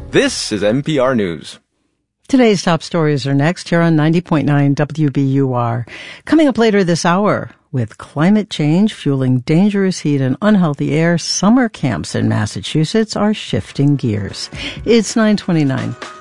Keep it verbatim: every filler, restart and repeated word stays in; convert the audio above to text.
This is N P R News. Today's top stories are next here on ninety point nine W B U R. Coming up later this hour, with climate change fueling dangerous heat and unhealthy air, summer camps in Massachusetts are shifting gears. It's nine twenty-nine.